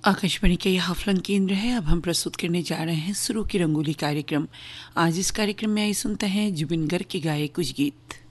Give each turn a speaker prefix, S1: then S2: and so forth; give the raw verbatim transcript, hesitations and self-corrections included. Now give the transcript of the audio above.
S1: आकाशवाणी का यह हफलन केंद्र है। अब हम प्रस्तुत करने जा रहे हैं सुरों की रंगोली कार्यक्रम। आज इस कार्यक्रम में आइए सुनते हैं जुबिन गर्ग के गाए कुछ गीत।